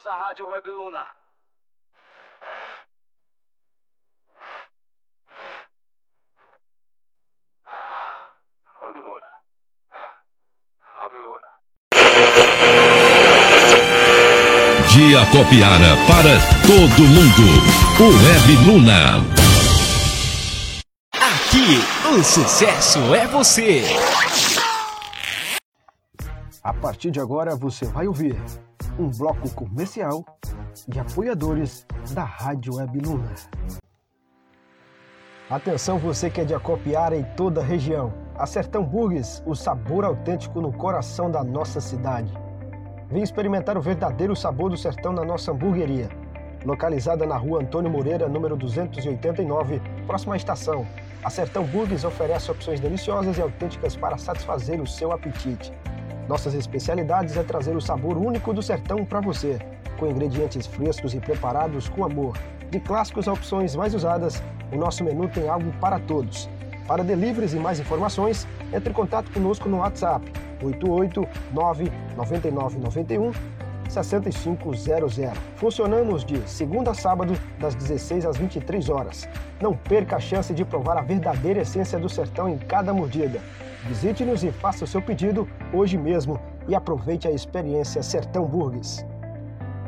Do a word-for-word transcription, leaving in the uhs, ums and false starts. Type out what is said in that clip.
nossa Rádio Web Luna. De Acopiara para todo mundo, o Web Luna. Aqui, o sucesso é você. A partir de agora você vai ouvir um bloco comercial de apoiadores da Rádio Web Luna. Atenção você que é de Acopiara e toda a região. A Sertão Burgers, o sabor autêntico no coração da nossa cidade. Vem experimentar o verdadeiro sabor do sertão na nossa hamburgueria. Localizada na rua Antônio Moreira, número duzentos e oitenta e nove, próxima à estação. A Sertão Burgers oferece opções deliciosas e autênticas para satisfazer o seu apetite. Nossas especialidades é trazer o sabor único do sertão para você, com ingredientes frescos e preparados com amor. De clássicos a opções mais usadas, o nosso menu tem algo para todos. Para deliveries e mais informações, entre em contato conosco no WhatsApp oito oito nove nove nove nove um seis cinco zero zero. Funcionamos de segunda a sábado, das dezesseis às vinte e três horas. Não perca a chance de provar a verdadeira essência do sertão em cada mordida. Visite-nos e faça o seu pedido hoje mesmo e aproveite a experiência Sertão Burgers.